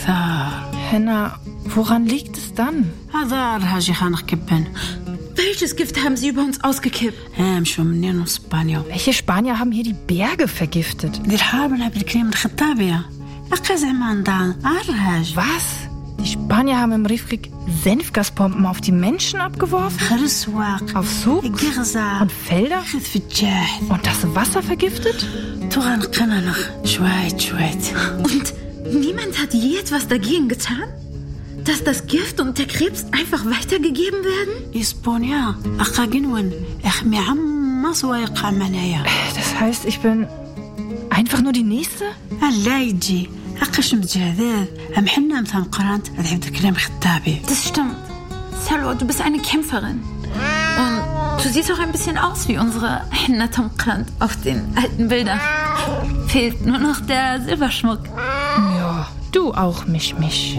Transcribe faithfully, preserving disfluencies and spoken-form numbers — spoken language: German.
كثار. Henna, woran liegt es dann? هذا هاجي خانق كبن. Welches Gift haben Sie über uns ausgekippt? امشوا منين اسبانيا. Welche Spanier haben hier die Berge vergiftet? دير حابنا بالكريم الخطابية. أقا زعما نضال عرهاج. Was? Die Spanier haben im Riefkrieg Senfgaspompen auf die Menschen abgeworfen? خرس واق. Auf Souks الجغزة. und Felder? خذ في الجاح. Und das Wasser vergiftet? تغان قننخ. شويت شويت. Und niemand hat je etwas dagegen getan? Dass das Gift und der Krebs einfach weitergegeben werden? إسبانيا. أقا جنون. أخمي عم صوايق منايا. Das heißt, ich bin einfach nur die Nächste? لا يجي. أقش متجهذاذ. أم حنا مثل قرانت. أذهب الكلام خطابي. Das stimmt. Salwa, du bist eine Kämpferin. Und du siehst auch ein bisschen aus wie unsere Henna Tomkrant auf den alten Bildern. Fehlt nur noch der Silberschmuck. Ja, du auch, Misch, Misch.